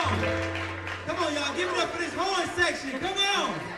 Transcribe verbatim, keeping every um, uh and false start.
on. Come on, y'all. Give it up for this horn section. Come on.